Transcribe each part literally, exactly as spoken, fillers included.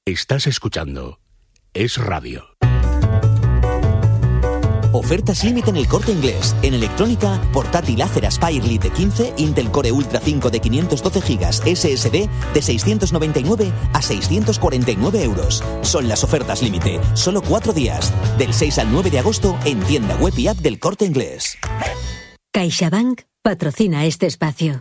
Estás escuchando Es Radio. Ofertas límite en El Corte Inglés. En electrónica, portátil Acer Aspire Lite quince, Intel Core Ultra cinco de quinientos doce gigas S S D de seiscientos noventa y nueve a seiscientos cuarenta y nueve euros. Son las ofertas límite. Solo cuatro días. Del seis al nueve de agosto en tienda web y app del Corte Inglés. CaixaBank patrocina este espacio.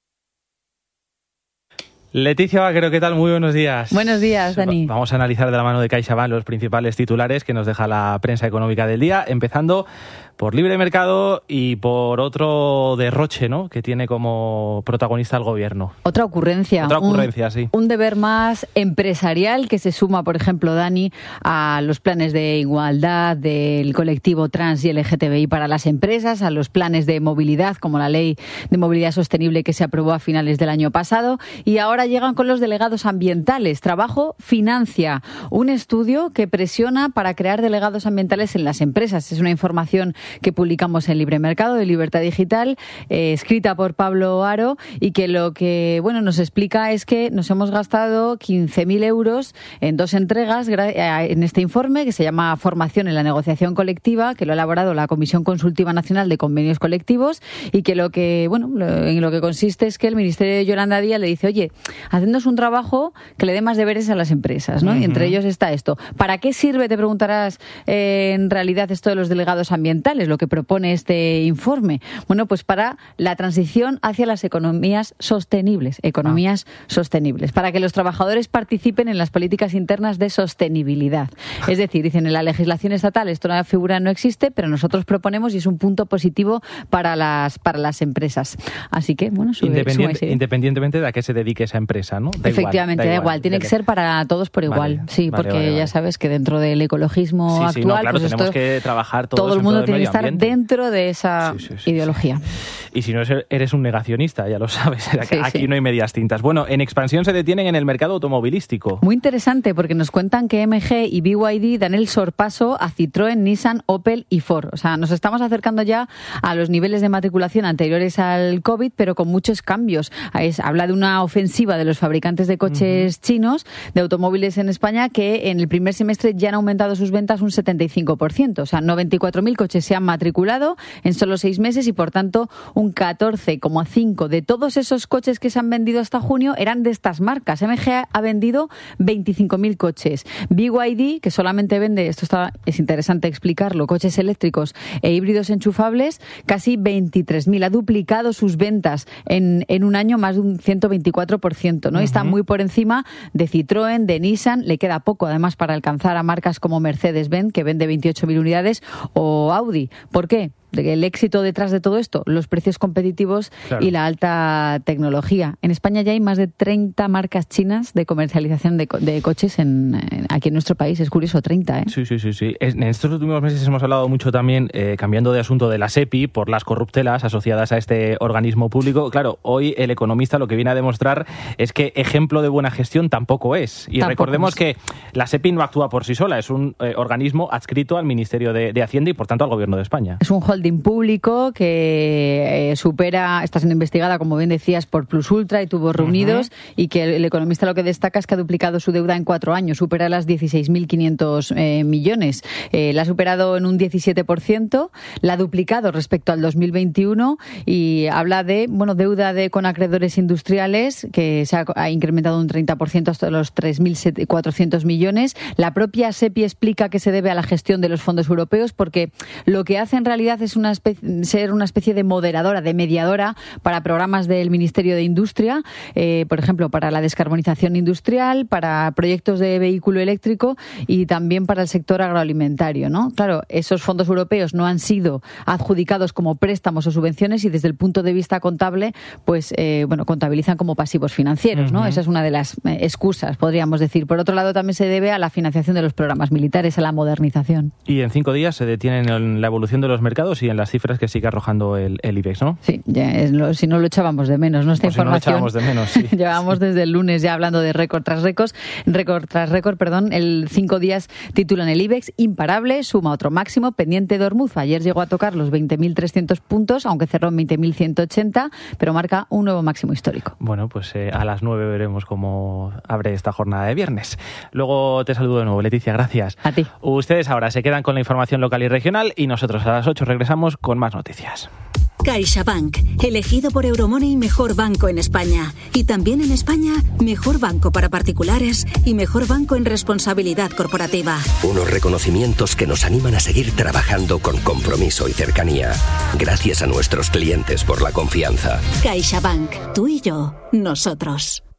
Leticia Vaquero, ¿qué tal? Muy buenos días. Buenos días, Dani. Vamos a analizar de la mano de CaixaBank los principales titulares que nos deja la prensa económica del día, empezando por libre mercado y por otro derroche, ¿no?, que tiene como protagonista el gobierno. Otra ocurrencia. Otra ocurrencia, un, sí. Un deber más empresarial que se suma, por ejemplo, Dani, a los planes de igualdad del colectivo trans y L G T B I para las empresas, a los planes de movilidad, como la Ley de Movilidad Sostenible que se aprobó a finales del año pasado, y ahora llegan con los delegados ambientales. Trabajo financia un estudio que presiona para crear delegados ambientales en las empresas. Es una información que publicamos en Libre Mercado de Libertad Digital, eh, escrita por Pablo Haro, y que lo que bueno nos explica es que nos hemos gastado quince mil euros en dos entregas en este informe, que se llama Formación en la negociación colectiva, que lo ha elaborado la Comisión Consultiva Nacional de Convenios Colectivos, y que lo que bueno en lo que consiste es que el Ministerio de Yolanda Díaz le dice: oye, hacednos un trabajo que le dé más deberes a las empresas, ¿no? Uh-huh. Y entre ellos está esto. ¿Para qué sirve, te preguntarás, eh, en realidad esto de los delegados ambientales, lo que propone este informe? Bueno, pues para la transición hacia las economías sostenibles, economías ah. sostenibles, para que los trabajadores participen en las políticas internas de sostenibilidad. Es decir, dicen, en la legislación estatal esto la figura no existe, pero nosotros proponemos y es un punto positivo para las para las empresas. Así que, bueno, sube, Independiente, sube independientemente de a qué se dedique esa empresa, ¿no? Da Efectivamente, igual, da igual, tiene que ser para todos por igual. Vale, sí, vale, porque vale, vale. ya sabes que dentro del ecologismo sí, actual, sí, no, claro, pues tenemos esto, que trabajar todos todo el mundo tiene que estar ambiente. dentro de esa sí, sí, sí, ideología. Sí. Y si no eres un negacionista, ya lo sabes, aquí sí, sí. no hay medias tintas. Bueno, en expansión se detienen en el mercado automovilístico. Muy interesante, porque nos cuentan que M G y B Y D dan el sorpaso a Citroën, Nissan, Opel y Ford. O sea, nos estamos acercando ya a los niveles de matriculación anteriores al COVID, pero con muchos cambios. Es, habla de una ofensiva de los fabricantes de coches uh-huh. chinos, de automóviles en España, que en el primer semestre ya han aumentado sus ventas un setenta y cinco por ciento. O sea, noventa y cuatro mil coches se han matriculado en solo seis meses y, por tanto, un catorce coma cinco de todos esos coches que se han vendido hasta junio eran de estas marcas. M G ha vendido veinticinco mil coches. B Y D, que solamente vende, esto está, es interesante explicarlo, coches eléctricos e híbridos enchufables, casi veintitrés mil. Ha duplicado sus ventas en, en un año, más de un ciento veinticuatro por ciento, ¿no? Uh-huh. Está muy por encima de Citroën, de Nissan. Le queda poco, además, para alcanzar a marcas como Mercedes-Benz, que vende veintiocho mil unidades, o Audi. ¿Por qué? El éxito detrás de todo esto, los precios competitivos claro. y la alta tecnología. En España ya hay más de treinta marcas chinas de comercialización de, co- de coches en, en, aquí en nuestro país. Es curioso, treinta, ¿eh? Sí, sí, sí. sí. En estos últimos meses hemos hablado mucho también, eh, cambiando de asunto, de la SEPI por las corruptelas asociadas a este organismo público. Claro, hoy el Economista lo que viene a demostrar es que ejemplo de buena gestión tampoco es. Y tampoco recordemos es. que la SEPI no actúa por sí sola, es un eh, organismo adscrito al Ministerio de, de Hacienda y, por tanto, al Gobierno de España. Es un holding público que eh, supera, está siendo investigada, como bien decías, por Plus Ultra y Tubos Reunidos, uh-huh. y que el, el Economista lo que destaca es que ha duplicado su deuda en cuatro años, supera las dieciséis mil quinientos eh, millones. Eh, la ha superado en un diecisiete por ciento, la ha duplicado respecto al dos mil veintiuno y habla de bueno deuda de con acreedores industriales que se ha, ha incrementado un treinta por ciento hasta los tres mil cuatrocientos millones. La propia SEPI explica que se debe a la gestión de los fondos europeos, porque lo que hace en realidad es una especie, ser una especie de moderadora, de mediadora para programas del Ministerio de Industria, eh, por ejemplo, para la descarbonización industrial, para proyectos de vehículo eléctrico y también para el sector agroalimentario, ¿no? Claro, esos fondos europeos no han sido adjudicados como préstamos o subvenciones y desde el punto de vista contable, pues, eh, bueno, contabilizan como pasivos financieros, ¿no? Uh-huh. Esa es una de las eh, excusas, podríamos decir. Por otro lado, también se debe a la financiación de los programas militares, a la modernización. Y en cinco días se detienen en la evolución de los mercados y en las cifras que sigue arrojando el, el IBEX, ¿no? Sí, ya es lo, si no lo echábamos de menos, ¿no? Esta o información. Si no lo echábamos de menos, sí. Llevamos desde el lunes ya hablando de récord tras récord, récord tras récord, perdón. El cinco días titulan el IBEX imparable, suma otro máximo, pendiente de Ormuz. Ayer llegó a tocar los veinte mil trescientos puntos, aunque cerró en veinte mil ciento ochenta, pero marca un nuevo máximo histórico. Bueno, pues eh, a las nueve veremos cómo abre esta jornada de viernes. Luego te saludo de nuevo, Leticia, gracias. A ti. Ustedes ahora se quedan con la información local y regional y nosotros a las ocho regresamos con más noticias. CaixaBank, elegido por Euromoney mejor banco en España. Y también en España, mejor banco para particulares y mejor banco en responsabilidad corporativa. Unos reconocimientos que nos animan a seguir trabajando con compromiso y cercanía. Gracias a nuestros clientes por la confianza. CaixaBank, tú y yo, nosotros.